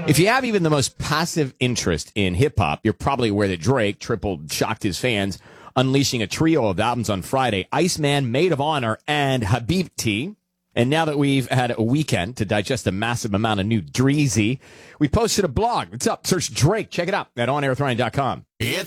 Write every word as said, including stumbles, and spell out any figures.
If you have even the most passive interest in hip-hop, you're probably aware that Drake triple shocked his fans, unleashing a trio of albums on Friday, Iceman, Maid of Honor, and Habibti. And now that we've had a weekend to digest a massive amount of new Dreezy, we posted a blog. It's up. Search Drake. Check it out at on air with ryan dot com. It's